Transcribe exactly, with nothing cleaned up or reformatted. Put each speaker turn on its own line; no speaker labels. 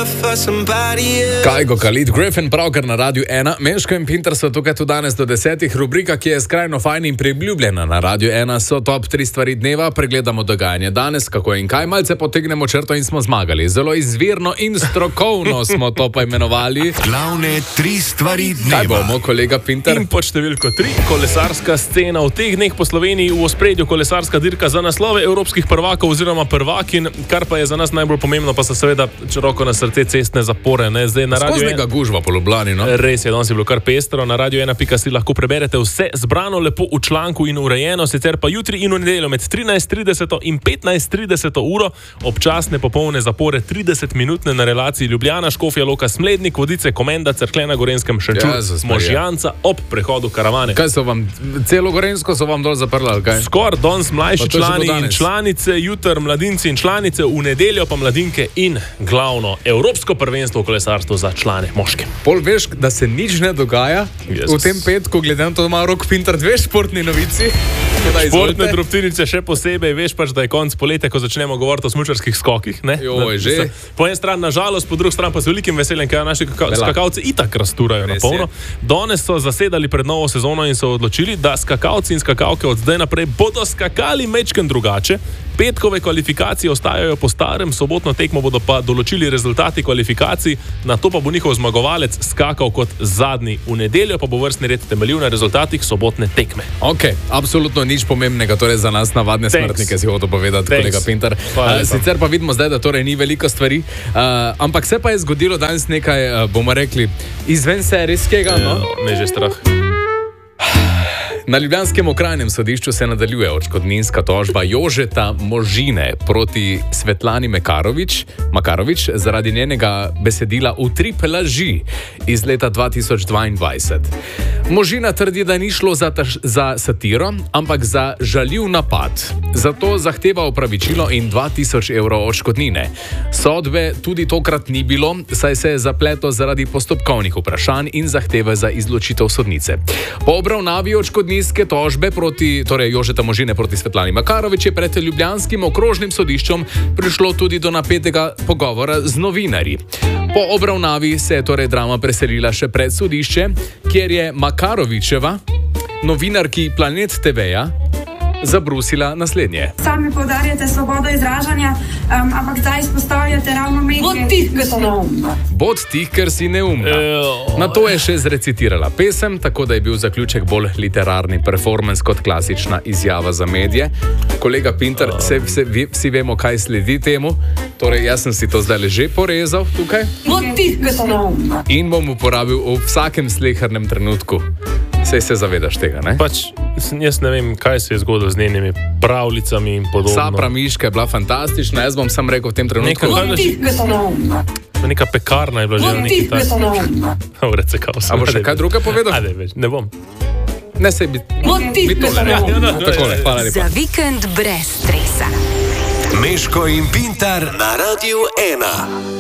Kajgo Khalid Griffin, pravkar na Radiu ena. Meško in Pinter so tukaj tudi danes do desetih. Rubrika, ki je skrajno fajn in priljubljena na Radiu ena, so top tri stvari dneva. Pregledamo dogajanje danes, kako in kaj. Malce potegnemo črto in smo zmagali. Zelo izvirno in strokovno smo to poimenovali.
Glavne tri stvari dneva.
Kaj bomo, kolega Pinter?
In pod številko tri, kolesarska scena. V teh dneh po Sloveniji v ospredju kolesarska dirka za naslove evropskih prvakov oziroma prvakin, kar pa je za nas najbolj pomembno, pa so seveda roko na srce cestne zapore. Ne? Zdaj na Radio
Skoznega gužva po Ljubljani, no?
Res je, danes je bilo kar pestro. Na radio ena pika si lahko preberete vse zbrano lepo v članku in urejeno, sicer pa jutri in v nedeljo med trinajst trideset in petnajst trideset uro občasne popolne zapore trideset minutne na relaciji Ljubljana, Škofja Loka, Smlednik, Vodice, Komenda, Cerklje na Gorenjskem, Šenčur, Možjanca ob prehodu karavane.
Kaj so vam, celo Gorenjsko so vam dol zaprli, ali kaj?
Skor, danes mlajši člani in članice, jutr mladinci in članice, v nedeljo pa mladinke in glavno evropsko prvenstvo v kolesarstvu za člane moške.
Pol veš, da se nič ne dogaja
Jezus.
V tem petku, glede na to, da ima Rok Pinter dve športni novici.
Športne drobtinice še posebej, veš pač, da je konc poletja, ko začnemo govoriti o smučarskih skokih. Ne?
Joj, že.
Po eni strani nažalost, po drugi strani pa z velikim veseljem, ker naši skakalci itak rasturajo na polno. Danes so zasedali pred novo sezono in so odločili, da skakalci in skakalke od zdaj naprej bodo skakali mečken drugače. Petkove kvalifikacije ostajajo po starem, sobotno tekmo bodo pa določili rezultati kvalifikacij, na to pa bo njihov zmagovalec skakal kot zadnji. V nedeljo pa bo vrstni red temeljil na rezultatih sobotne tekme.
Ok, absolutno nič pomembnega, torej za nas navadne
Thanks.
smrtnike si hotel povedati,
Thanks.
kolega Pinter. Uh, sicer pa vidimo zdaj, da torej ni veliko stvari, uh, ampak se pa je zgodilo danes nekaj, uh, bomo rekli, izven serijskega, no?
Ja, me že strah.
Na ljubljanskem okrajnem sodišču se nadaljuje odškodninska tožba Jožeta Možine proti Svetlani Makarovič, Makarovič zaradi njenega besedila Utrip laži iz leta dva tisoč dvaindvajset. Možina trdi, da ni šlo za, taž, za satiro, ampak za žaljiv napad. Zato zahteva opravičilo in dva tisoč evrov odškodnine. Sodbe tudi tokrat ni bilo, saj se je zapleto zaradi postopkovnih vprašanj in zahteve za izločitev sodnice. Po obravnavi odškodninske tožbe proti, torej Jožeta Možine proti Svetlani Makarovič, je pred ljubljanskim okrožnim sodiščem prišlo tudi do napetega pogovora z novinarji. Po obravnavi se je torej drama preselila še pred sodišče, kjer je Makarovičeva, novinarki Planet te veja, zabrusila naslednje.
Sami poudarjate svobodo izražanja, um, ampak zdaj izpostavljate ravno medije. Bod tih, ker si neumna.
Bod tih, ker si neumna. Na to je še zrecitirala pesem, tako da je bil zaključek bolj literarni performance kot klasična izjava za medije. Kolega Pinter, vse, vse, vsi vemo, kaj sledi temu. Torej, jaz sem si to zdaj že porezal tukaj.
Bod tih, ker si neumna.
In bom uporabil v vsakem slehernem trenutku. Sej se zavedaš tega, ne?
Pač, jaz ne vem, kaj se je zgodilo z njenimi pravljicami in podobno.
Sapra Miška je bila fantastična, jaz bom sam rekel v tem trenutku.
Bod tih, ker si neumna.
Neka pekarna je bila že na neki
Bod tih, ker si neumna.
tak.
A boš še kaj druga povedal?
Ajde, več, ne bom.
Ne, sej bi...
Bod tih,
bi
ker
tole
si
rekel.
neumna.
Takole, hvala lepa.
Za vikend brez stresa.
Meško in Pintar na Radiu ena.